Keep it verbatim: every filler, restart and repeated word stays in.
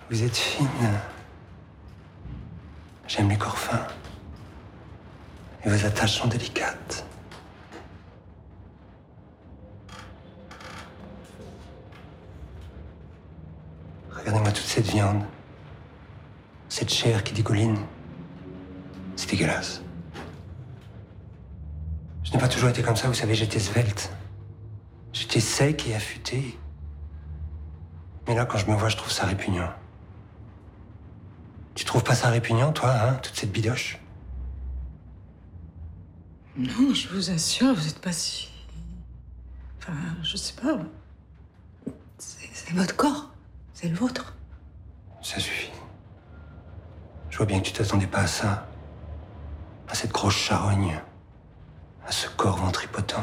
Vous êtes fine. J'aime les corps fins. Et vos attaches sont délicates. Regardez-moi toute cette viande. Cette chair qui dégouline. C'est dégueulasse. Je n'ai pas toujours été comme ça, vous savez, j'étais svelte. J'étais sec et affûté. Mais là, quand je me vois, je trouve ça répugnant. Tu trouves pas ça répugnant, toi, hein, toute cette bidoche? Non, je vous assure, vous êtes pas si... Enfin, je sais pas. C'est c'est votre corps. C'est le vôtre. Ça suffit. Je vois bien que tu t'attendais pas à ça. À cette grosse charogne. À ce corps ventripotent.